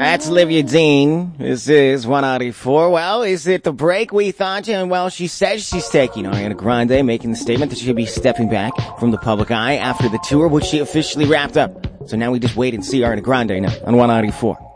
That's Olivia Dean. This is 194. Well, is it the break we thought? And well, she says she's taking Ariana Grande, making the statement that she'll be stepping back from the public eye after the tour, which she officially wrapped up. So now we just wait and see Ariana Grande now on 194.